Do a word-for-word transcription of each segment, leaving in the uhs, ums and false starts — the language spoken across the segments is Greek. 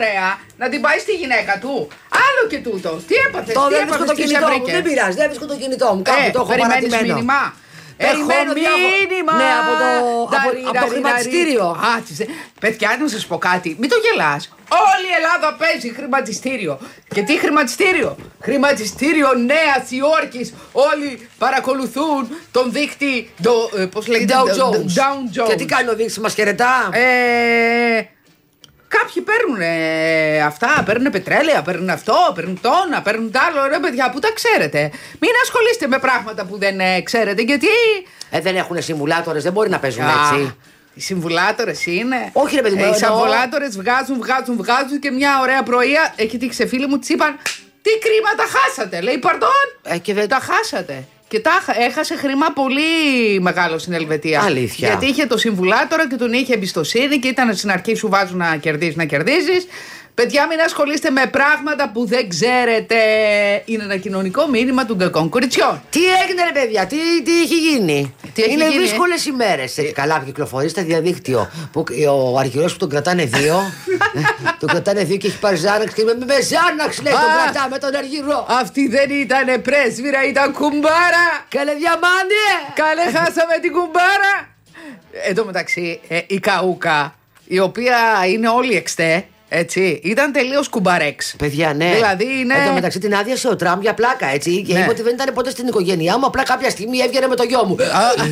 ωραία να την πάει στη γυναίκα του. Άλλο και τούτο. Τι έπαθες, το τι δεν βρίσκω το κινητό μου. Δεν πειράζει, δεν βρίσκω το κινητό μου. Κάπου ε, το έχω παρατημένο. Μήνυμα. Περιμένω Έχω μήνυμα. Ναι, από το, από, από το χρηματιστήριο. Α, παιδιά, να σας πω κάτι. Μην το γελάς. Όλη η Ελλάδα παίζει χρηματιστήριο. Και τι χρηματιστήριο? Χρηματιστήριο Νέας Υόρκης. Όλοι παρακολουθούν τον δείκτη. Το, ε, πώς λέγεται? Dow Jones. Dow Jones. Και τι κάνει ο δείκτη, μας χαιρετά? Ε, Κάποιοι παίρνουν ε, αυτά, παίρνουν πετρέλαια, παίρνουν αυτό, παίρνουν τόνα, παίρνουν τ' άλλο. Ρε παιδιά, που τα ξέρετε. Μην ασχολείστε με πράγματα που δεν ε, ξέρετε, γιατί. Ε, δεν έχουν συμβουλάτορες, δεν μπορεί να παίζουν Α, έτσι. Οι συμβουλάτορες είναι. Όχι, ρε παιδί μου, ε, οι εννοώ... συμβουλάτορες βγάζουν, βγάζουν, βγάζουν και μια ωραία πρωία. Έχει τύχει φίλοι μου, της είπαν τι κρίματα χάσατε. Λέει, παρντών, ε, και δεν... τα χάσατε. Και τα έχασε χρήμα πολύ μεγάλο στην Ελβετία. Αλήθεια. Γιατί είχε το συμβουλάτορα και τον είχε εμπιστοσύνη και ήταν στην αρχή σου βάζουν να κερδίσει, να κερδίζει. Παιδιά, μην ασχολείστε με πράγματα που δεν ξέρετε. Είναι ένα κοινωνικό μήνυμα των κακών κοριτσιών. Τι έγινε, ρε παιδιά, τι, τι έχει γίνει? Τι έχει είναι γίνει? δύσκολες ημέρες. Ε, καλά, κυκλοφορεί στα διαδίκτυο. Που ο αρχηγός που τον κρατάνε δύο. Τον κρατάνε δύο και έχει πάρει Ζάναξ. Και με, με Ζάναξ λέει τον κρατάμε τον αργυρό. Αυτή δεν ήταν πρέσβυρα, ήταν κουμπάρα. Καλέ διαμάντι. Καλέ, χάσαμε την κουμπάρα. Εν τω μεταξύ, ε, η Καούκα, η οποία είναι όλη εξτέ. Έτσι, ήταν τελείως κουμπαρέξ. Παιδιά, ναι. Δηλαδή είναι. Εν τω μεταξύ την άδειασε ο Τραμπ για πλάκα, έτσι. Και ναι. είπε ότι δεν ήταν ποτέ στην οικογένειά μου. Απλά κάποια στιγμή έβγαινε με το γιο μου.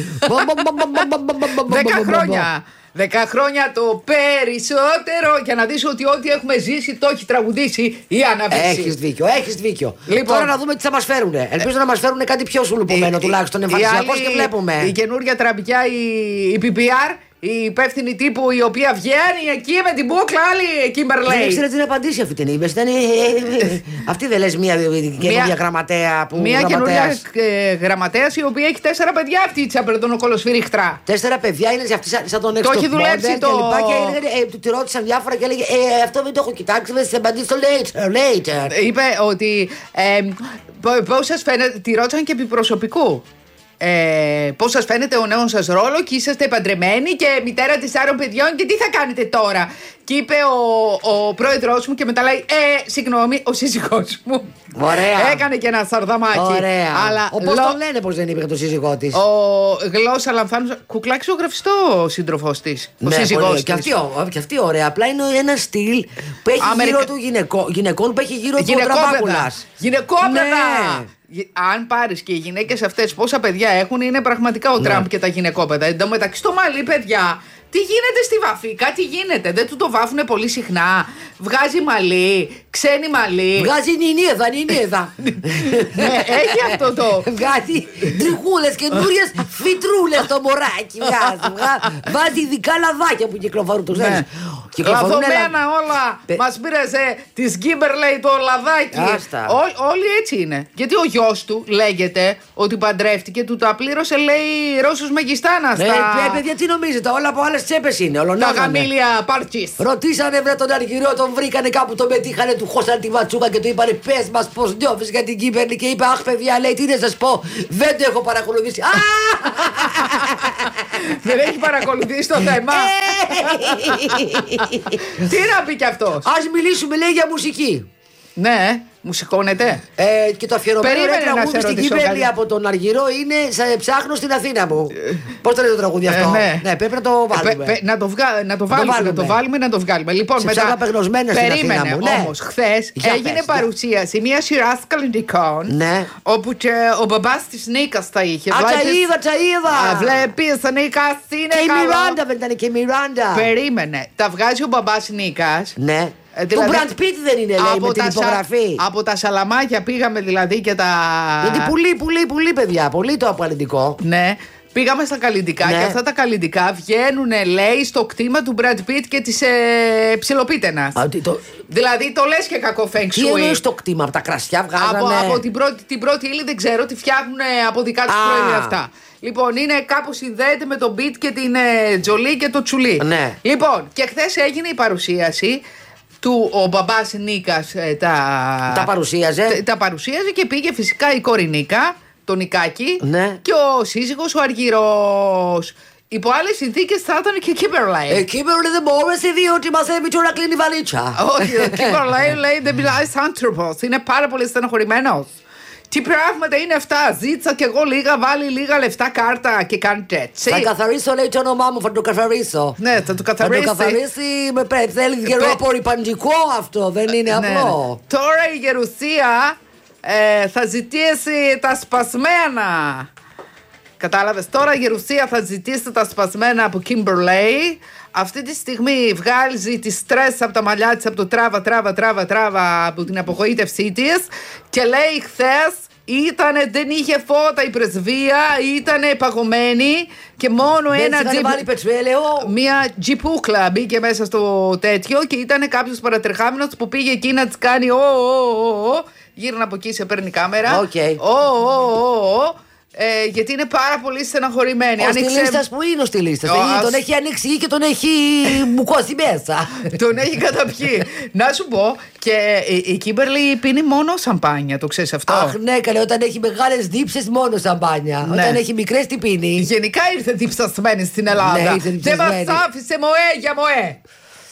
Δέκα χρόνια. Δέκα χρόνια το περισσότερο για να δεις ότι ό,τι έχουμε ζήσει το έχει τραγουδήσει η Άννα. Έχεις δίκιο, έχεις δίκιο. Λοιπόν, τώρα να δούμε τι θα μας φέρουνε. Ελπίζω να μας φέρουν κάτι πιο σουλουπωμένο τουλάχιστον εμφανισιακός και βλέπουμε. Η καινούργια τραμπιά, η πι πι αρ. Η υπεύθυνη τύπου η οποία βγαίνει εκεί με την μπούκλα, άλλη Κίμπερλεϊ. Δεν ήξερε τι να απαντήσει αυτή την είπε. Αυτή δεν λες μια καινούργια γραμματέα που. Μια καινούργια ε, γραμματέα η οποία έχει τέσσερα παιδιά αυτή η Τσαπερδονοκολοσφυρίχτρα. Τέσσερα παιδιά είναι αυτή σαν τον έξω. Το έχει δουλέψει το. Και του τη ρώτησαν διάφορα και έλεγε ε, αυτό δεν το έχω κοιτάξει, δεν σε απαντήσω later. later. Είπε ότι. Ε, Πώς σας φαίνεται, τη ρώτησαν και επί προσωπικού. Ε, πώς σας φαίνεται ο νέος σας ρόλο και είσαστε παντρεμένοι και μητέρα τεσσάρων παιδιών και τι θα κάνετε τώρα? Και είπε ο, ο πρόεδρος μου και μετά λέει ε, συγγνώμη, ο σύζυγός μου. Ωραία. Έκανε και ένα σαρδαμάκι. Ωραία. Αλλά όπως λο... τον λένε πως δεν είπε για τον σύζυγό της. Ο Γλώσσα Λανθάνος, κουκλάκι ζωγραφιστό ο σύντροφός της. Ο ναι, σύζυγός της. Και αυτή, και αυτή ωραία. Απλά είναι ένα στυλ που έχει Αμερικα... γύρω του γυναικό, γυναικών που έχει γύρω του ο Τραμπάκουλας. Γυναικόπαιδα. Ναι. Αν πάρεις και οι γυναίκες αυτές πόσα παιδιά έχουν, είναι πραγματικά ο ναι. Τραμπ και τα γυναικόπαιδα. Εν τω μεταξύ στο μαλλί, παιδιά, τι γίνεται στη βαφή, κάτι γίνεται. Δεν του το βάφουνε πολύ συχνά. Βγάζει μαλλί, ξένη μαλλί. Βγάζει νινίδα, νινίδα. Ναι, έχει αυτό το. Βγάζει τριχούλες καινούριες φυτρούλες το μωράκι. Βγάζει. Βάζει ειδικά λαδάκια που κυκλοφορούν, το ξέρεις. Λαδωμένα όλα. Πε... Μας πήρασε τη Κίμπερλεϊ το λαδάκι. Ό, όλοι έτσι είναι. Γιατί ο γιος του λέγεται ότι παντρεύτηκε, του τα πλήρωσε, λέει, Ρώσος Μεγιστάνας. Ναι, τα... παιδιά, τι νομίζετε, όλα από άλλες τσέπες είναι. Τα γαμήλια πάρτσις. Ρωτήσανε βρε τον Αργυρό, τον βρήκανε κάπου, τον πετύχανε, του χώσανε τη ματσούκα και του είπανε πες μας πως νιώθεις για την Κίμπερλεϊ. Και είπε αχ παιδιά, λέει, τι να σας πω, δεν το έχω παρακολουθήσει. Δεν έχει παρακολουθήσει το θέμα. Τι να πει κι αυτός? Ας μιλήσουμε, λέει, για μουσική. Ναι, μουσικώνεται. Ε, και το αφιερωμένο τραγούδι στην Κίμπερλεϊ από τον Αργυρό είναι σε ψάχνω στην Αθήνα μου. Πώς το λέει το τραγούδι αυτό? Ε, ναι. ναι, πρέπει να το βάλουμε. Πε, πε, να, το βγα... να, το βάλουμε, να το βάλουμε, να το βγάλουμε. Λοιπόν, σε μετά. Περίμενε όμως, ναι. Χθες έγινε πες, παρουσίαση μια σειρά καλλιτικών. Ναι. Όπου και ο μπαμπάς της Νίκας τα είχε. Α, τσα είδα, Βλέπεις, Νίκας είναι και καλό. Και η Μιράντα δεν ήταν και η Μιράντα. Περίμενε. Τα βγάζει ο μπαμπάς Νίκας. Ναι. Ε, δηλαδή, του Brad Pitt δεν είναι, λέει, με την υπογραφή. Σα, από τα σαλαμάκια πήγαμε δηλαδή και τα. Γιατί πουλί, πουλί, πουλί, παιδιά. Πολύ το απαλλητικό. Ναι. Πήγαμε στα καλλιτικά ναι. Και αυτά τα καλλιτικά βγαίνουν, λέει, στο κτήμα του Brad Pitt και της ε, Ψιλοπίτενας. Α, το... Δηλαδή το λες και κακό feng shui. Τι εννοείς στο κτήμα, από τα κρασιά βγάζανε. Από, από την, πρώτη, την πρώτη ύλη δεν ξέρω τι φτιάχνουν από δικά τους προϊόντα αυτά. Λοιπόν, είναι κάπου συνδέεται με τον Beat και την ε, Τζολί και το Τσουλί. Ναι. Λοιπόν, και χθες έγινε η παρουσίαση. Του ο μπαμπάς Νίκας ε, τα... τα παρουσίαζε. Τα, τα παρουσίαζε και πήγε φυσικά η κόρη Νίκα, το Νικάκι, ναι. Και ο σύζυγος ο Αργυρός. Υπό άλλες συνθήκες θα ήταν και Kimberley. Ε, Kimberley δεν μπόρεσε διότι μαζεύει και να κλείνει βαλίτσα. Όχι, ο Kimberley λέει δεν μιλάει σαν άνθρωπος. Είναι πάρα πολύ στενοχωρημένος. Τι πράγματα είναι αυτά, ζήτησα κι εγώ λίγα, βάλει λίγα λεφτά κάρτα και κάνετε έτσι. Θα καθαρίσω, λέει το όνομά μου, θα το καθαρίσω. Ναι, θα το καθαρίσει. Θα το καθαρίσει, με πρέπει, θέλει καιρό απορριπαντικό αυτό, δεν είναι απλό. Ναι, ναι. Τώρα η Γερουσία ε, θα ζητήσει τα σπασμένα. Κατάλαβες, τώρα η Γερουσία θα ζητήσει τα σπασμένα από Kimberley. Αυτή τη στιγμή βγάζει τη στρες από τα μαλλιά της, από το τράβα, τράβα, τράβα, τράβα, από την απογοήτευσή της. Και λέει χθες ήτανε, δεν είχε φώτα η πρεσβεία, ήτανε παγωμένη και μόνο δεν ένα τζιπ... βάλει πετσουέλαιο. Μια τζιπούκλα μπήκε μέσα στο τέτοιο και ήταν κάποιος παρατρεχάμενος που πήγε εκεί να της κάνει ο, ο, ο, ο. Γύρνα από εκεί, σε παίρνει κάμερα. Okay. Ο, ο, ο, ο. Ε, γιατί είναι πάρα πολύ στεναχωρημένη. Ο Άνοιξε... στυλίστας που είναι ο στυλίστας. Ο, ας... Τον έχει ανοίξει και τον έχει μπουκώσει μέσα. Τον έχει καταπιεί. Να σου πω, και η Κίμπερλι πίνει μόνο σαμπάνια, το ξέρεις αυτό? Αχ, ναι, καλέ, όταν έχει μεγάλες δίψες μόνο σαμπάνια. Ναι. Όταν έχει μικρές τι πίνει? Γενικά ήρθε διψασμένη στην Ελλάδα. Ναι, δεν μας άφησε μοέ για μοέ.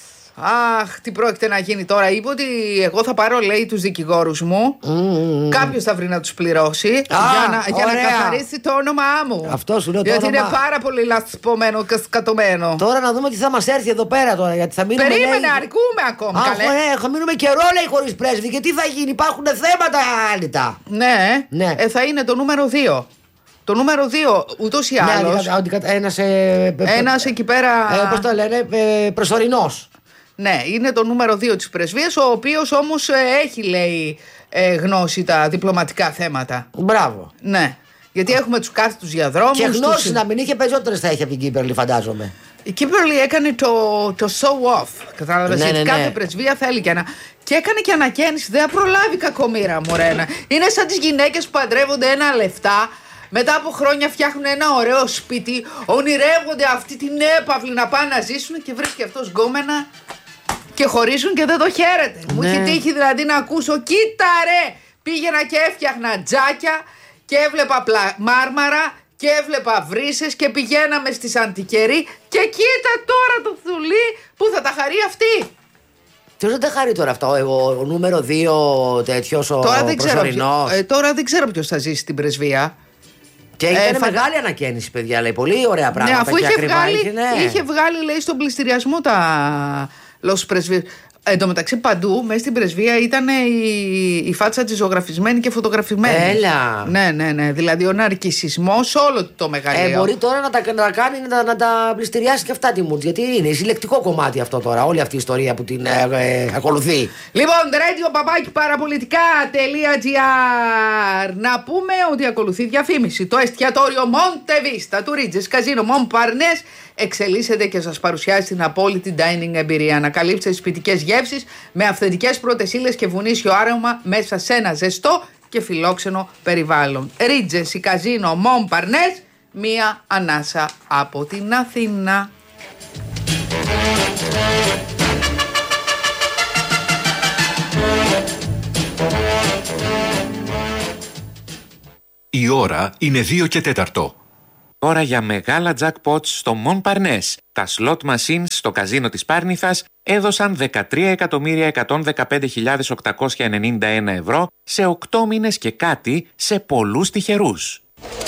Αχ, τι πρόκειται να γίνει τώρα. Είπε ότι εγώ θα πάρω, λέει, τους δικηγόρους μου. Mm-hmm. Κάποιος θα βρει να τους πληρώσει. Ah, για, να, για να καθαρίσει το όνομά μου. Αυτό σου λέω το γιατί όνομα. Είναι πάρα πολύ λασπωμένο και σκατωμένο. Τώρα να δούμε τι θα μας έρθει εδώ πέρα τώρα. Γιατί θα μείνουμε. Περίμενε, λέει... αρκούμε ακόμα. Αχ, ναι, θα μείνουμε καιρό, λέει, χωρίς πρέσβη. Και τι θα γίνει, υπάρχουν θέματα άλλητα. Ναι, ναι. Ε, θα είναι το νούμερο δύο. Το νούμερο δύο, ούτως ή άλλως. Ναι, ένας, ε, ένας εκεί πέρα. Ε, πώς το λένε, ε, προσωρινός. Ναι, είναι το νούμερο δύο της πρεσβείας, ο οποίος όμως ε, έχει, λέει, ε, γνώση τα διπλωματικά θέματα. Μπράβο. Ναι, γιατί έχουμε τους κάθετους διαδρόμους. Και γνώση τους... να μην είχε, περισσότερες θα έχει από την Κίμπερλι, φαντάζομαι. Η Κίμπερλι έκανε το, το show off. Κατάλαβες, ναι, ναι, ναι. Κάθε πρεσβεία θέλει και ένα. Και έκανε και ανακαίνιση. Δεν θα προλάβει κακομοίρα, μωρένα. Είναι σαν τις γυναίκες που παντρεύονται ένα λεφτά. Μετά από χρόνια φτιάχνουν ένα ωραίο σπίτι. Ονειρεύονται αυτή την έπαυλη να πάνε να ζήσουν και βρίσκει αυτός γκόμενα. Και χωρίζουν και δεν το χαίρεται. Ναι. Μου έχει τύχει δηλαδή να ακούσω, κοίτα ρε, πήγαινα και έφτιαχνα τζάκια και έβλεπα πλα... μάρμαρα και έβλεπα βρύσες και πηγαίναμε στη Σαντικερή και κοίτα τώρα το θουλί που θα τα χαρεί αυτή. Ποιος δεν τα χαρεί τώρα αυτό, ο, ο νούμερο δύο τέτοιος, ο τώρα δεν προσωρινός. Ξέρω, ε, τώρα δεν ξέρω ποιος θα ζήσει στην πρεσβεία. Και ήταν ε, μεγάλη φα... ανακαίνιση, παιδιά, λέει, πολύ ωραία πράγματα. Ναι, αφού και είχε ακριβά, βγάλει, είχε, ναι. είχε βγάλει, λέει, στον πληστηριασμό τα... Λόγω πρεσβείας. Εν τω μεταξύ, παντού μέσα στην πρεσβεία ήταν η, η φάτσα της ζωγραφισμένη και φωτογραφημένη. Έλα. Ναι, ναι, ναι. Δηλαδή ο ναρκισσισμός όλο το μεγαλείο. Ε, μπορεί τώρα να τα, να κάνει, να, να τα πληστηριάσει και αυτά τη μουτζ. Γιατί είναι συλλεκτικό κομμάτι αυτό τώρα, όλη αυτή η ιστορία που την ε, ε, ακολουθεί. Λοιπόν, radio παπάκι παραπολιτικά.gr. Να πούμε ότι ακολουθεί διαφήμιση. Το εστιατόριο Monte Vista του Ρίτζες Καζίνο Montparnasse εξελίσσεται και σας παρουσιάζει την απόλυτη dining εμπειρία. Ανακαλύψτε τις ποιητικές γεύσεις με αυθεντικές πρώτες ύλες και βουνίσιο άρωμα μέσα σε ένα ζεστό και φιλόξενο περιβάλλον. Ρίτζες Καζίνο Montparnasse, μία ανάσα από την Αθήνα. Η ώρα είναι δύο και τέταρτο. Ώρα για μεγάλα jackpots στο Montparnasse. Τα slot machines στο καζίνο της Πάρνηθας έδωσαν δεκατρία εκατομμύρια εκατόν δεκαπέντε χιλιάδες οκτακόσια ενενήντα ένα ευρώ σε οκτώ μήνες και κάτι σε πολλούς τυχερούς.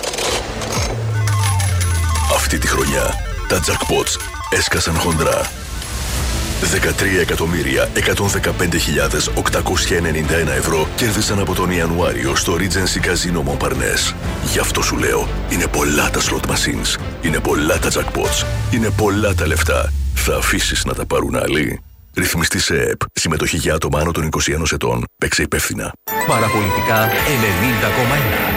Αυτή τη χρονιά τα jackpots έσκασαν χοντρά. δεκατρία εκατομμύρια εκατόν δεκαπέντε χιλιάδες οκτακόσια ενενήντα ένα ευρώ κέρδισαν από τον Ιανουάριο στο Regency Casino Montparnasse. Γι' αυτό σου λέω, είναι πολλά τα slot machines, είναι πολλά τα jackpots, είναι πολλά τα λεφτά. Θα αφήσεις να τα πάρουν άλλοι? Ρυθμιστή σε ΕΕΠ. Συμμετοχή για άτομα άνω των είκοσι ενός ετών. Παίξε υπεύθυνα. Παραπολιτικά ενενήντα κόμμα ένα.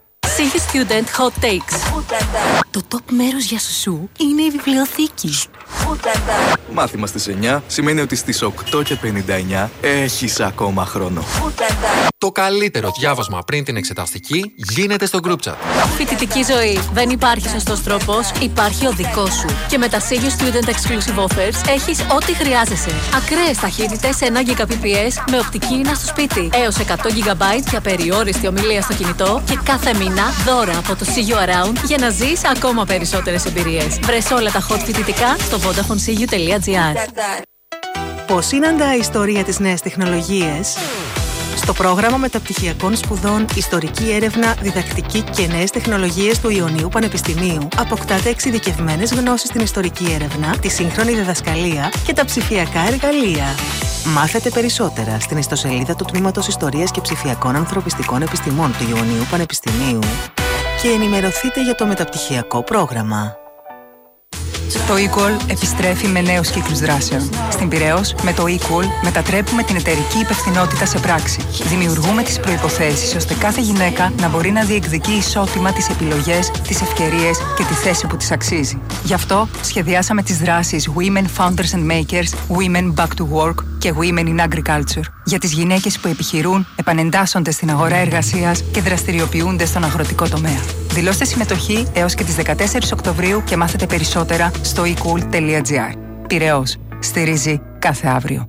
City Student Hot Takes. Το top μέρος για σουσού είναι η βιβλιοθήκη. Μάθημα στις εννιά σημαίνει ότι στις οκτώ και πενήντα εννιά έχεις ακόμα χρόνο. Το καλύτερο διάβασμα πριν την εξεταστική γίνεται στο group chat. Φοιτητική ζωή. Δεν υπάρχει σωστός τρόπος, υπάρχει ο δικός σου. Και με τα Sigio Student Exclusive Offers έχεις ό,τι χρειάζεσαι. Ακραίες ταχύτητες ένα γιγαμπιτ με οπτική ίνα στο σπίτι. Έως εκατό γιγαμπάιτ για περιόριστη ομιλία στο κινητό. Και κάθε μήνα δώρα από το Sigio Around για να ζεις ακόμα περισσότερες εμπειρίες. Βρες όλα τα hot φοιτητικά στο vodafone sigio τελεία gr. Πώς συναντά η ιστορία τις νέες τεχνολογίες? Στο πρόγραμμα μεταπτυχιακών σπουδών Ιστορική Έρευνα, Διδακτική και Νέες Τεχνολογίες του Ιωνίου Πανεπιστημίου αποκτάτε εξειδικευμένες γνώσεις στην ιστορική έρευνα, τη σύγχρονη διδασκαλία και τα ψηφιακά εργαλεία. Μάθετε περισσότερα στην ιστοσελίδα του Τμήματος Ιστορίας και Ψηφιακών Ανθρωπιστικών Επιστημών του Ιωνίου Πανεπιστημίου και ενημερωθείτε για το μεταπτυχιακό πρόγραμμα. Το eCall επιστρέφει με νέους κύκλους δράσεων. Στην Πειραιώς, με το eCall μετατρέπουμε την εταιρική υπευθυνότητα σε πράξη. Δημιουργούμε τις προϋποθέσεις ώστε κάθε γυναίκα να μπορεί να διεκδικεί ισότιμα τις επιλογές, τις ευκαιρίες και τη θέση που της αξίζει. Γι' αυτό σχεδιάσαμε τις δράσεις Women Founders and Makers, Women Back to Work και Women in Agriculture. Για τις γυναίκες που επιχειρούν, επανεντάσσονται στην αγορά εργασίας και δραστηριοποιούνται στον αγροτικό τομέα. Δηλώστε συμμετοχή έως και τις δεκατέσσερις Οκτωβρίου και μάθετε περισσότερα στο e cool τελεία gr. Πειραιώς. Στηρίζει κάθε αύριο.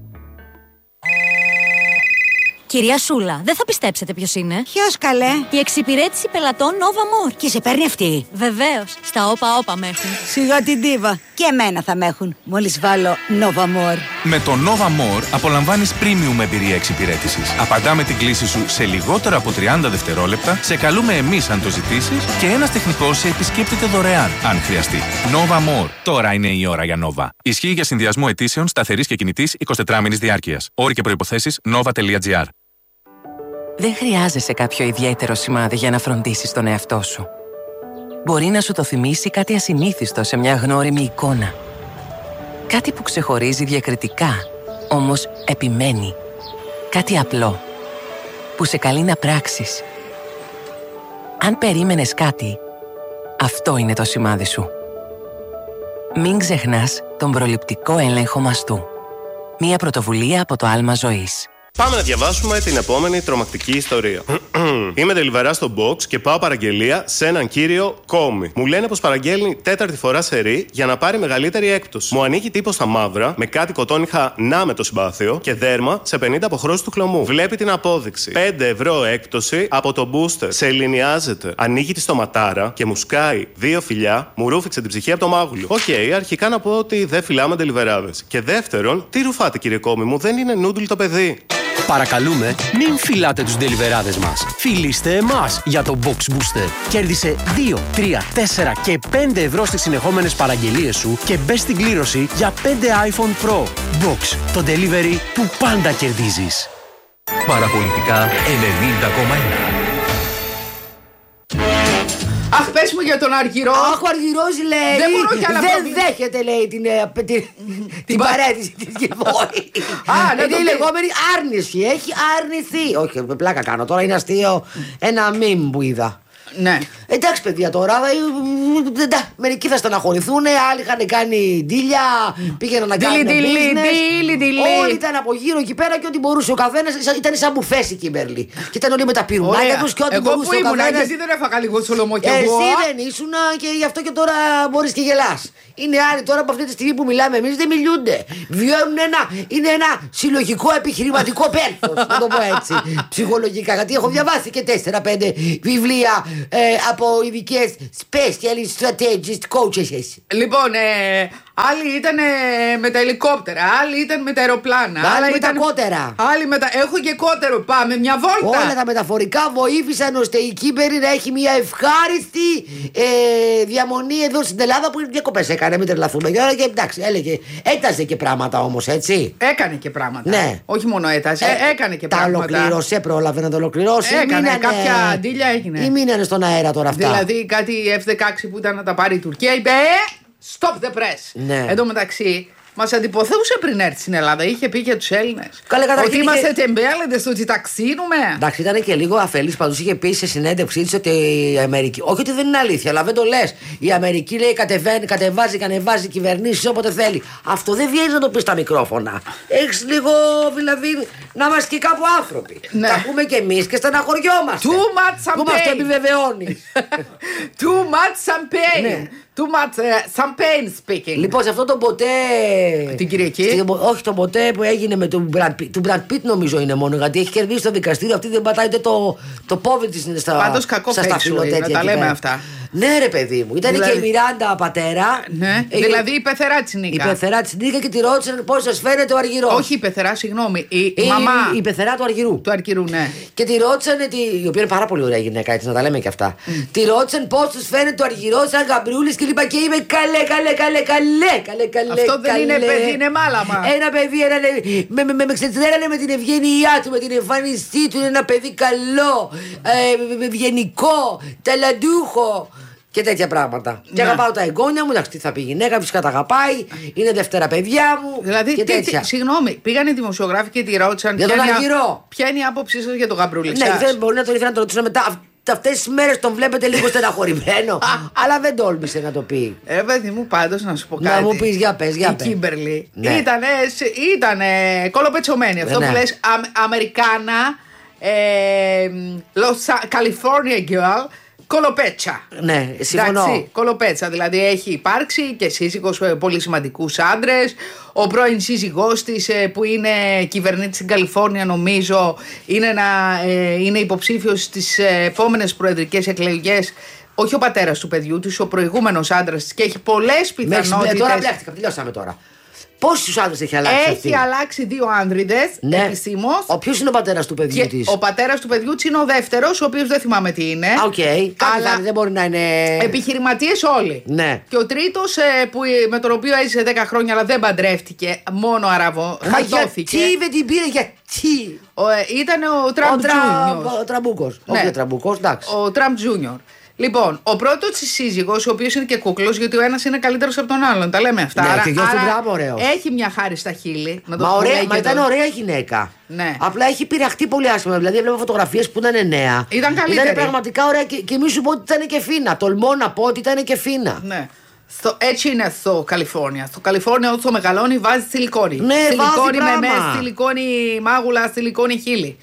Κυρία Σούλα, δεν θα πιστέψετε ποιος είναι. Ποιος καλέ? Η εξυπηρέτηση πελατών Nova More. Και σε παίρνει αυτή? Βεβαίως. Στα όπα όπα με έχουν. Σιγά την τίβα. Και εμένα θα με έχουν. Μόλις βάλω Nova More. Με το Nova More απολαμβάνεις premium εμπειρία εξυπηρέτησης. Απαντάμε την κλήση σου σε λιγότερο από τριάντα δευτερόλεπτα, σε καλούμε εμείς αν το ζητήσεις και ένας τεχνικός σε επισκέπτεται δωρεάν αν χρειαστεί. Nova More. Τώρα είναι η ώρα για Nova. Ισχύει για συνδυασμό αιτήσεων σταθερής και κινητής εικοσιτετράμηνης διάρκειας. Όροι και προϋποθέσεις nova τελεία gr. Δεν χρειάζεσαι κάποιο ιδιαίτερο σημάδι για να φροντίσεις τον εαυτό σου. Μπορεί να σου το θυμίσει κάτι ασυνήθιστο σε μια γνώριμη εικόνα. Κάτι που ξεχωρίζει διακριτικά, όμως επιμένει. Κάτι απλό, που σε καλεί να πράξεις. Αν περίμενες κάτι, αυτό είναι το σημάδι σου. Μην ξεχνάς τον προληπτικό έλεγχο μαστού. Μια πρωτοβουλία από το Άλμα Ζωής. Πάμε να διαβάσουμε την επόμενη τρομακτική ιστορία. Είμαι τελιβερά στο box και πάω παραγγελία σε έναν κύριο Κόμι. Μου λένε πως παραγγέλνει τέταρτη φορά σερί για να πάρει μεγαλύτερη έκπτωση. Μου ανήκει τύπος στα μαύρα, με κάτι κοτόνιχα να με το συμπάθειο και δέρμα σε πενήντα αποχρώσεις του χλωμού. Βλέπει την απόδειξη. πέντε ευρώ έκπτωση από το booster. Σε ελληνιάζεται. Ανοίγει τη στοματάρα και μου σκάει δύο φιλιά, μου ρούφηξε την ψυχή από το μάγουλο. Οκ, okay, αρχικά να πω ότι δεν φυλάμε τελιβεράδες. Και δεύτερον, τι ρουφάτε κύριε Κόμι μου, δεν είναι νούντλ το παιδί. Παρακαλούμε, μην φυλάτε τους ντελιβεράδες μας. Φιλήστε εμάς για το Box Booster. Κέρδισε δύο, τρία, τέσσερα και πέντε ευρώ στις συνεχόμενες παραγγελίες σου και μπες στην κλήρωση για πέντε iPhone Pro. Box, το delivery που πάντα κερδίζεις. Παραπολιτικά ενενήντα κόμμα ένα. Αχ, πες μου για τον Αργυρό. Αχ, ο Αργυρός λέει. Δεν μπορώ κι άλλα Δεν προβλήματα. δέχεται, λέει, την, την, την παρέτηση της Γεβόρη. Α, να είναι το η πει. λεγόμενη άρνηση. Έχει αρνηθεί. Όχι, πλάκα κάνω τώρα. Είναι αστείο. Ένα μιμ που είδα. Ναι. Εντάξει, παιδιά, τώρα ε, ε, μερικοί θα στεναχωρηθούν, άλλοι είχαν κάνει ντύλια, πήγαιναν να κάνουν business. Όλοι ήταν από γύρω εκεί πέρα και ό,τι μπορούσε ο καθένας. Ήταν σαν μπουφές η Κίμπερλι. Και ήταν όλοι με τα πυρουνάκια τους και ό,τι εγώ μπορούσε που ο ήμουνα, καθένας. γιατί δεν έφαγα λίγο σολομό κι εγώ. Εσύ δεν ήσουν και γι' αυτό και τώρα μπορείς και γελάς. Είναι άλλοι τώρα από αυτή τη στιγμή που μιλάμε εμείς δεν μιλούνται. Βιώνουν ένα, είναι ένα συλλογικό επιχειρηματικό πέλθος, να το πω έτσι, ψυχολογικά. Γιατί έχω διαβάσει και τέσσερα πέντε βιβλία ε, από ειδικές specialist strategist coaches. Λοιπόν, ε, άλλοι ήταν με τα ελικόπτερα, άλλοι ήταν με τα αεροπλάνα. Άλλοι με ήταν... τα κότερα. Άλλοι με τα... Έχω και κότερο, πάμε μια βόλτα. Όλα τα μεταφορικά βοήθησαν ώστε η Κίμπερη να έχει μια ευχάριστη ε, διαμονή εδώ στην Ελλάδα που διακοπές έκανε, μην τρελαθούμε. Και εντάξει, έλεγε, έταζε και πράγματα όμως, έτσι. Έκανε και πράγματα. Ναι. Όχι μόνο έταζε, ε, έκανε και τα πράγματα. Τα ολοκλήρωσε, πρόλαβε να το ολοκληρώσει. Έκανε μείνανε... κάποια αντίλια, έγινε. Ή μείνανε στον αέρα τώρα αυτά. Δηλαδή κάτι εφ δεκαέξι που ήταν να τα πάρει η Τουρκία είπε ε, stop the press. Ναι. Εν τω μεταξύ Μας αντιποθούσε πριν έρθει στην Ελλάδα. Είχε πει για τους Έλληνες. Ότι είμαστε είχε... τεμπέλεδες, ότι ταξίνουμε. Εντάξει, ήταν και λίγο αφελής. Πάντως είχε πει σε συνέντευξή της ότι η Αμερική. Όχι ότι δεν είναι αλήθεια, αλλά δεν το λες. Η Αμερική λέει κατεβαίνει, κατεβάζει, κανεβάζει κυβερνήσεις όποτε θέλει. Αυτό δεν βγαίνει να το πει στα μικρόφωνα. Έχεις λίγο δηλαδή να είμαστε και κάπου άνθρωποι. Ναι. Τα πούμε κι εμείς και στεναχωριόμαστε. Too much champagne. Που μας το επιβεβαιώνει. Too much champagne. Ναι. Too much uh, champagne speaking. Λοιπόν, σε αυτό το ποτέ. Την Κυριακή. Στη, όχι, το ποτέ που έγινε με τον Brad Pitt. Του Brad Pitt νομίζω είναι μόνο. Γιατί έχει κερδίσει το δικαστήριο. Αυτή δεν πατάει ούτε το, το πόδι της στα Πάντως κακό φέξου είναι, να τα λέμε αυτά. Ναι, ρε παιδί μου. Ήταν δηλαδή... και η Μιράντα πατέρα. Ναι. Ε, δηλαδή η πεθερά της Νίκα. Η πεθερά της Νίκα και τη ρώτησαν πώς σας φαίνεται ο Αργυρός. Όχι η πεθερά, συγγνώμη. Η, η μαμά. Η, η πεθερά του Αργυρού. Του Αργυρού, ναι. Και τη ρώτησαν. Τη... Η οποία είναι πάρα πολύ ωραία γυναίκα, έτσι να τα λέμε και αυτά. Mm. Τη ρώτησαν πώς τους φαίνεται ο Αργυρός, σαν γαμπρούλης και λοιπά. Και είπε καλέ, καλέ, καλέ, καλέ, καλέ, καλέ. Αυτό δεν είναι παιδί, είναι μάλαμα. Ένα παιδί, ένα, με, με, με, με ξετρέλανε με την ευγένειά του, με την εμφάνισή του. Είναι ένα παιδί καλό, ε, ευγενικό, ταλαντούχο. Και τέτοια πράγματα. Ναι. Και αγαπάω τα εγγόνια μου, εντάξει, τι θα πει η γυναίκα, φυσικά τα αγαπάει, είναι δεύτερα παιδιά μου. Δηλαδή, και τι, τέτοια. Τι, συγγνώμη, πήγαν οι δημοσιογράφοι και τη ρώτησαν. Για τον Αργυρό. Ποια είναι η άποψή σας για τον Γαμπρούλη? Ναι, δεν μπορεί να τον ήθελα να τον ρωτήσω μετά. Αυτές τις μέρες τον βλέπετε λίγο στεναχωρημένο. Αλλά δεν τόλμησε να το πει. Ε, παιδί μου, πάντως να σου πω κάτι. Να μου πεις, για πες, για πες. Η Κίμπερλι ναι. ήτανε, ήτανε κολοπετσωμένη. Αυτό ναι. που λες α, Αμερικάνα, ε, California girl. Κολοπέτσα. Ναι, συμφωνώ. Εντάξει, κολοπέτσα. Δηλαδή έχει υπάρξει και σύζυγος πολύ σημαντικούς άντρες. Ο πρώην σύζυγός της που είναι κυβερνήτης στην Καλιφόρνια, νομίζω, είναι, ένα, είναι υποψήφιος στις επόμενες προεδρικές εκλογές. Όχι ο πατέρας του παιδιού του, ο προηγούμενος άντρας της και έχει πολλές πιθανότητες. Τώρα μπλέχτηκα, τελειώσαμε τώρα. Πόσους άντρες έχει αλλάξει? Έχει αυτή? αλλάξει δύο άνδριδες ναι. επισήμως. Ο ποιος είναι ο πατέρας του παιδιού της? Ο πατέρας του παιδιού της είναι ο δεύτερος, ο οποίος δεν θυμάμαι τι είναι. Οκ, okay. αλλά δεν μπορεί να είναι. Επιχειρηματίες όλοι. Ναι. Και ο τρίτος που, με τον οποίο έζησε δέκα χρόνια αλλά δεν παντρεύτηκε, μόνο αραβό. Χατώθηκε. Τι με την πήρε, γιατί? Ήταν ο Τραμπ Τζούνιορ. Ο Τραμπούκος. Ναι. Όχι ο Τραμπούκος, εντάξει. Ο Τραμπ Τζούνιορ. Λοιπόν, ο πρώτος της σύζυγος, ο οποίος είναι και κούκλος, γιατί ο ένας είναι καλύτερος από τον άλλον. Τα λέμε αυτά. Ναι, άρα, και γιος του Τραμπ ωραίος. Έχει μια χάρη στα χείλη. Να το μα ωραία, μα το... ήταν ωραία γυναίκα. Ναι. Απλά έχει πειραχτεί πολύ άσχημα. Δηλαδή, έβλεπα φωτογραφίες που ήταν νέα. Ήταν καλύτερη. Ήταν πραγματικά ωραία και, και μη σου πω ότι ήταν και φίνα. Τολμώ να πω ότι ήταν και φίνα. Ναι. Στο, έτσι είναι στο Καλιφόρνια. Στο Καλιφόρνια όσο μεγαλώνει βάζει σιλικόνη. Ναι, σιλικόνη βάζει με μέσα, σιλικόνη μάγουλα, σιλικόνη χείλη.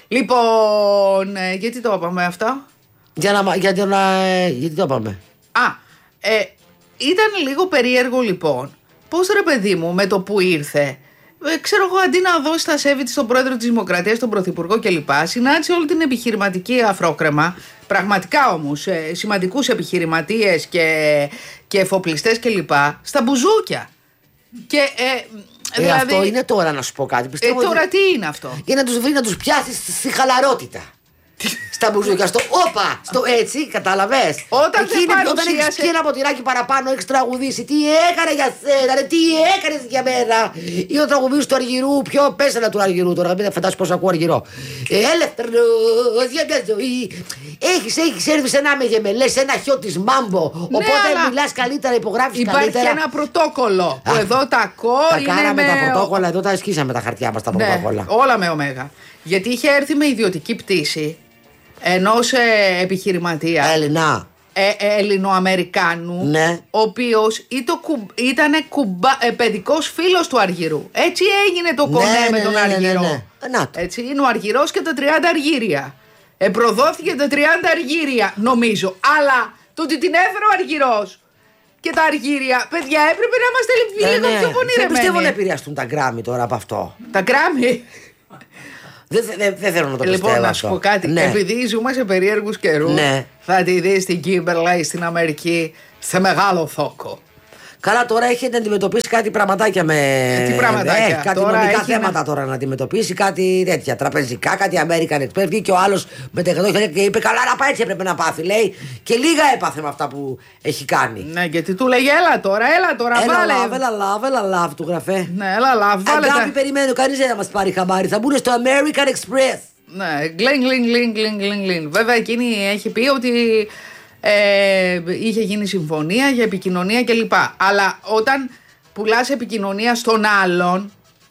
Λοιπόν, ε, γιατί το είπαμε αυτό? Για να, για το να, γιατί το είπαμε? Α, ε, ήταν λίγο περίεργο λοιπόν. Πώς ρε παιδί μου με το που ήρθε, ε, ξέρω εγώ, αντί να δώσει τα σέβη της στον πρόεδρο της Δημοκρατίας, τον πρωθυπουργό κλπ, συνάντησε όλη την επιχειρηματική αφρόκρεμα. Πραγματικά όμως ε, σημαντικούς επιχειρηματίες και, και εφοπλιστές κλπ. Στα μπουζούκια. Και ε, ε, δηλαδή, αυτό είναι τώρα να σου πω κάτι. Ε, τώρα ότι... τι είναι αυτό? Για να τους βρει, να τους πιάσει στη χαλαρότητα. Στα μπουζούκια, στο όπα, στο έτσι, κατάλαβες? Όταν, εκείνη, όταν έχεις και ένα ποτηράκι παραπάνω, έχεις τραγουδήσει. Τι έκανε για σένα, ρε, τι έκανες για μένα? Ή ο τραγουδίς του Αργυρού, ποιο πέσανε του Αργυρού τώρα, μην φαντάζεις πώς ακούω Αργυρό. Ελεύθερος για μια ζωή. Έχεις, έχεις έρθει σε ένα μεγεμελέ, σε ένα χιό της μάμπο. Ναι, οπότε μιλάς καλύτερα, υπογράφεις υπάρχει καλύτερα. Υπάρχει ένα πρωτόκολλο. Που εδώ τα κό τα είναι κάναμε με... τα πρωτόκολλα, εδώ τα ασκήσαμε τα χαρτιά μας τα πρωτόκολλα. Ναι, όλα με ωμέγα. Γιατί είχε έρθει με ιδιωτική πτήση ενός ε, επιχειρηματία Έλληνα ε, ε, Ελληνοαμερικάνου, ναι. ο οποίος ήταν ε, παιδικός φίλος του Αργυρού. Έτσι έγινε το κονέ ναι, με τον ναι, Αργυρό. Ναι, ναι, ναι. Έτσι είναι ο Αργυρός και τα τριάντα αργύρια. Επροδόθηκε τα τριάντα αργύρια, νομίζω. Αλλά το ότι την έφερε ο Αργυρός και τα αργύρια, παιδιά, έπρεπε να είμαστε λίγο ναι, πιο πονηρεμένοι. Δεν πιστεύω να επηρεαστούν τα γκράμμι τώρα από αυτό. Τα γκράμμι. Δεν δε, δε θέλω να το πιστεύω. Λοιπόν, να σου πω κάτι. Ναι. Επειδή ζούμε σε περίεργους καιρούς, ναι. θα τη δεις στην Κίμπερλι στην Αμερική σε μεγάλο θόκο. Καλά, τώρα έχει να αντιμετωπίσει κάτι πραγματάκια με. Ε, τι πραγματάκια. Έχει κάτι τώρα νομικά έχει θέματα να... τώρα να αντιμετωπίσει, κάτι τέτοια. Τραπεζικά, κάτι American Express. Βγήκε ο άλλο με τα εκατό χιλιάδες και είπε: καλά, να πάει, έτσι έπρεπε να πάθει. Λέει και λίγα έπαθε με αυτά που έχει κάνει. Ναι, γιατί του λέγε: έλα τώρα, έλα τώρα, έλα βάλε. Love, έλα love, έλα love του γραφέ. Ναι, έλα love, βάλε. Αγάπη, περιμένω, κανεί δεν θα μα πάρει χαμπάρι. Θα μπουν στο American Express. Ναι, γκλινγκ, γκλινγκ, γκλινγκ, γκλινγκ, γκλινγκ. Βέβαια, εκείνη έχει πει ότι ε, είχε γίνει συμφωνία για επικοινωνία κλπ. Αλλά όταν πουλάς επικοινωνία στον άλλον,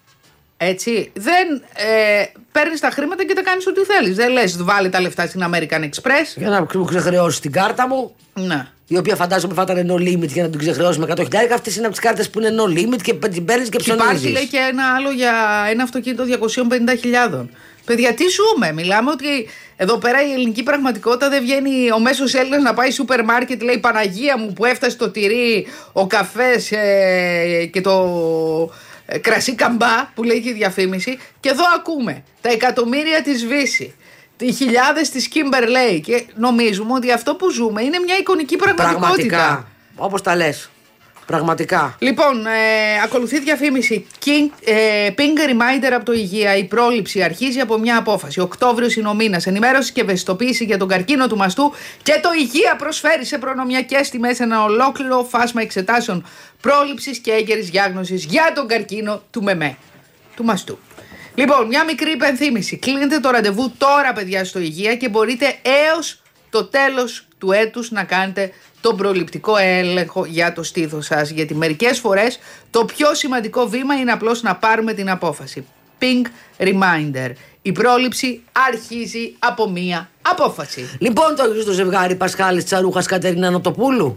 έτσι, δεν ε, παίρνεις τα χρήματα και τα κάνεις ό,τι θέλεις. Δεν λες βάλε τα λεφτά στην American Express για να μου ξεχρεώσεις την κάρτα μου. Ναι. Η οποία φαντάζομαι θα ήταν no limit για να την ξεχρεώσει με εκατό χιλιάδες. Αυτές είναι από τις κάρτες που είναι no limit και την παίρνεις και ψωνίζεις. Υπάρχει λέει και ένα άλλο για ένα αυτοκίνητο διακόσιες πενήντα χιλιάδες. Παιδιά, τι ζούμε. Μιλάμε ότι εδώ πέρα η ελληνική πραγματικότητα δεν βγαίνει ο μέσος Έλληνας να πάει σούπερ μάρκετ, λέει Παναγία μου που έφτασε το τυρί, ο καφές ε, και το ε, κρασί καμπά που λέει και η διαφήμιση. Και εδώ ακούμε τα εκατομμύρια της Βύση, οι χιλιάδες της Kimberley και νομίζουμε ότι αυτό που ζούμε είναι μια εικονική πραγματικότητα. Πραγματικά, όπως τα λες. Πραγματικά. Λοιπόν, ε, ακολουθεί διαφήμιση. King, ε, ping reminder από το Υγεία. Η πρόληψη αρχίζει από μια απόφαση. Οκτώβριος είναι ο μήνας. Ενημέρωση και ευαισθητοποίηση για τον καρκίνο του μαστού. Και το Υγεία προσφέρει σε προνομιακές τιμές ένα ολόκληρο φάσμα εξετάσεων πρόληψης και έγκαιρης διάγνωσης για τον καρκίνο του μεμέ, του μαστού. Λοιπόν, μια μικρή υπενθύμηση. Κλείνετε το ραντεβού τώρα, παιδιά, στο Υγεία και μπορείτε έως το τέλος του έτους να κάνετε τον προληπτικό έλεγχο για το στήθος σας. Γιατί μερικές φορές το πιο σημαντικό βήμα είναι απλώς να πάρουμε την απόφαση. Pink reminder. Η πρόληψη αρχίζει από μία απόφαση. Λοιπόν, το έχεις το ζευγάρι Πασχάλης Τσαρούχας Κατερίνα Νοτοπούλου.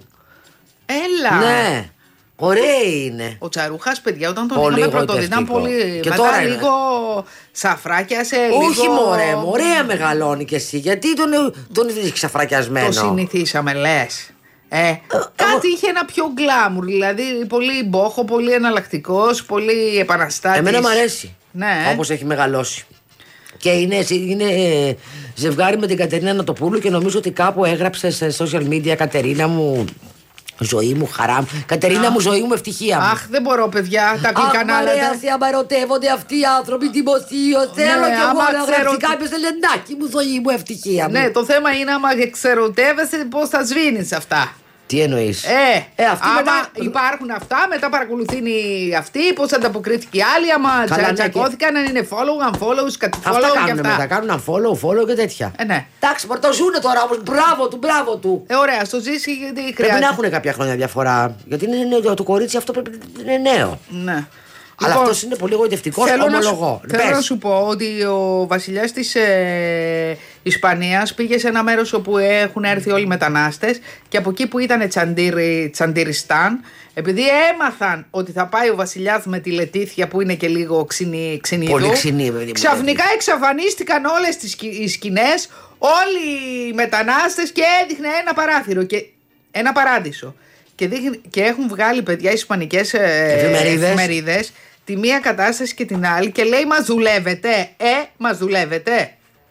Έλα. Ναι. Ωραίοι είναι. Ο Τσαρούχας, παιδιά, όταν τον είχαμε πρωτοδεί ήταν πολύ. Και μετά τώρα λίγο σαφράκιασε. Λίγο... Όχι μωρέ, ωραία μεγαλώνει κι εσύ. Γιατί τον, τον βρίσκεις ξαφρακιασμένο. Το συνηθίσαμε, λες. Ε, κάτι είχε ένα πιο γκλάμουρ, δηλαδή πολύ μπόχο, πολύ εναλλακτικός, πολύ επαναστάτης. Εμένα μου αρέσει. Ναι. Όπως έχει μεγαλώσει. Και είναι, είναι ζευγάρι με την Κατερίνα Νοτοπούλου και νομίζω ότι κάπου έγραψε σε social media Κατερίνα μου. Ζωή μου, χαρά μου. Κατερίνα μου, ζωή μου, ευτυχία μου. Αχ, δεν μπορώ, παιδιά. Τα γλυκανάλα. Αχ, μαρέα, αμπαρωτεύονται αυτοί οι άνθρωποι δημοσίως. Θέλω κι εγώ να γράψει κάποιος Ελενάκι μου, ζωή μου, ευτυχία μου. Ναι, το θέμα είναι άμα εξερωτεύεσαι πώς θα σβήνεις αυτά. Τι εννοείς? Ε, ε αυτοί άμα μετά... υπάρχουν αυτά, μετά παρακολουθούν αυτοί, πώς ανταποκρίθηκε οι άλλοι, άμα τσακώθηκαν, αν είναι follow, unfollow, κάτι follow αυτά και αυτά. αυτά. Κάνουν unfollow, follow και τέτοια. Ε, ναι. Εντάξει, το ζούνε τώρα όμως, μπράβο του, μπράβο του. Ε, ωραία, στο ζήσει γιατί χρειάζεται. Πρέπει να έχουν κάποια χρόνια διαφορά, γιατί είναι νέο, το κορίτσι αυτό πρέπει να είναι νέο. Ναι. Αλλά λοιπόν, αυτός είναι πολύ εγωιτευτικός, ομολογώ. Θέλω να σου πω ότι ο βασιλιάς της ε, Ισπανίας πήγε σε ένα μέρος όπου έχουν έρθει όλοι οι μετανάστες και από εκεί που ήταν Τσαντήρι, Τσαντηριστάν, επειδή έμαθαν ότι θα πάει ο βασιλιάς με τη Λετήθια που είναι και λίγο ξυνή, ξυνίδου, πολύ ξυνή, βέβαια, ξαφνικά εξαφανίστηκαν όλες τις οι σκηνές, όλοι οι μετανάστες και έδειχνε ένα παράθυρο και ένα παράδεισο. Και, δείχνει, και έχουν βγάλει, παιδιά, οι ισπανικές εφημερίδες τη μία κατάσταση και την άλλη και λέει μας δουλεύετε, ε, μας δουλεύετε.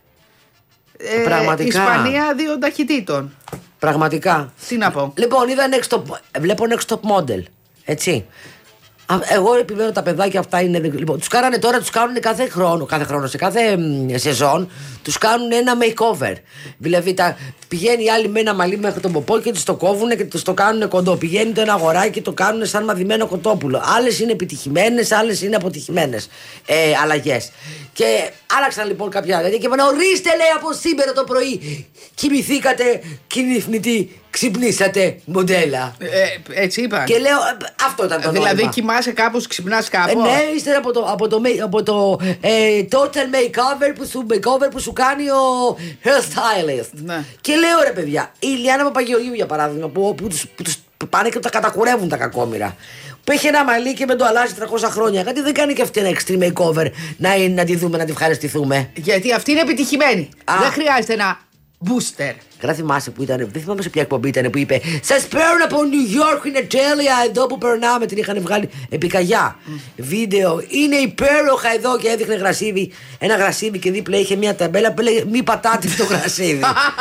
Ε, Πραγματικά. Ισπανία δύο ταχυτήτων. Πραγματικά. Τι να πω. Λοιπόν, είδα next top, βλέπω next top model, έτσι. Εγώ επιμένω τα παιδάκια αυτά είναι. Λοιπόν, τους κάνανε τώρα, τους κάνουν κάθε χρόνο, κάθε χρόνο, σε κάθε μ, σεζόν, τους κάνουν ένα makeover. Δηλαδή τα, πηγαίνει η άλλη με ένα μαλλί μέχρι τον ποπό και τους το κόβουν και τους το κάνουν κοντό. Πηγαίνει το ένα αγοράκι και το κάνουν σαν μαδημένο κοτόπουλο. Άλλες είναι επιτυχημένες, άλλες είναι αποτυχημένες ε, αλλαγές. Και άλλαξαν λοιπόν κάποια. Δηλαδή και είπαν, ορίστε, λέει, από σήμερα το πρωί κοιμηθήκατε κινηθνητή. Ξυπνήσατε μοντέλα. Ε, έτσι είπα. Και λέω, αυτό ήταν το νόημα. Δηλαδή κοιμάσαι κάπως, ξυπνάς κάπου. Ε, ναι, ύστερα από το, από το, από το ε, total makeover που, σου, makeover που σου κάνει ο hairstylist. Ναι. Και λέω, ρε παιδιά, η Ιλιάνα Παπαγεωργίου για παράδειγμα, που, που, τους, που τους πάνε και τα κατακουρεύουν τα κακόμοιρα, που έχει ένα μαλλί και με το αλλάζει τριακόσια χρόνια. Γιατί δεν κάνει και αυτή ένα extreme makeover να, να τη δούμε, να τη ευχαριστηθούμε. Γιατί αυτή είναι επιτυχημένη. Α. Δεν χρειάζεται ένα booster. Καλά θυμάσαι που ήταν, δεν θυμάμαι σε ποια εκπομπή ήταν που είπε σας παίρνω από New York, είναι τέλεια εδώ που περνάμε. Την είχαν βγάλει επί καγιά mm. βίντεο, είναι υπέροχα εδώ και έδειχνε γρασίδι, ένα γρασίδι και δίπλα είχε μια ταμπέλα που λέει μη πατάτε στο γρασίδι.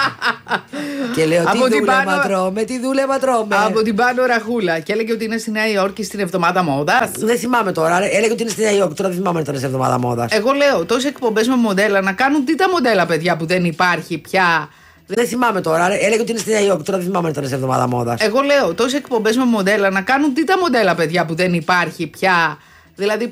Και λέω τι δούλεμα πάνω... τρώμε, τι δούλεμα τρώμε. Από την πάνω ραχούλα και έλεγε ότι είναι στη Νέα Υόρκη στην εβδομάδα μόδας. Δεν θυμάμαι τώρα, έλεγε ότι είναι στη Νέα Υόρκη, τώρα δεν θυμάμαι αν ήταν στην εβδομάδα μόδας. Εγώ λέω τόσες εκπομπές με μοντέλα να κάνουν τι τα μοντέλα, παιδιά, που δεν υπάρχει πια. Δεν θυμάμαι τώρα. Έλεγε ότι είναι στη Νέα Υόρκη. Τώρα δεν θυμάμαι αν ήταν σε εβδομάδα μόδας. Εγώ λέω τόσες εκπομπές με μοντέλα να κάνουν τι τα μοντέλα, παιδιά, που δεν υπάρχει πια. Δηλαδή